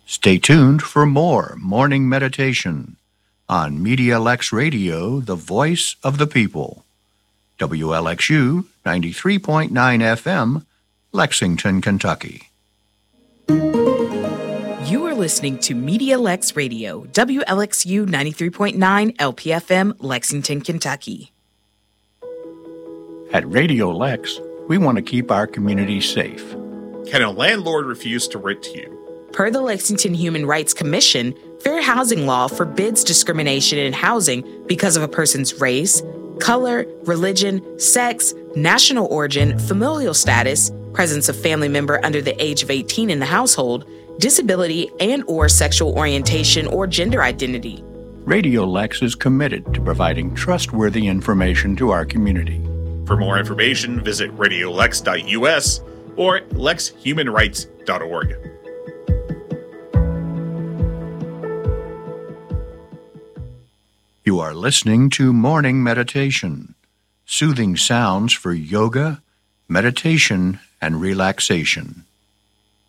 Stay tuned for more morning meditation on MediaLex Radio, the voice of the people. WLXU 93.9 FM, Lexington, Kentucky. You are listening to MediaLex Radio, WLXU 93.9 LPFM, Lexington, Kentucky. At Radio Lex, we want to keep our community safe. Can a landlord refuse to rent to you? Per the Lexington Human Rights Commission, fair housing law forbids discrimination in housing because of a person's race, color, religion, sex, national origin, familial status, presence of family member under the age of 18 in the household, disability and/or sexual orientation or gender identity. Radio Lex is committed to providing trustworthy information to our community. For more information, visit radiolex.us or lexhumanrights.org. You are listening to Morning Meditation, soothing sounds for yoga, meditation, and relaxation.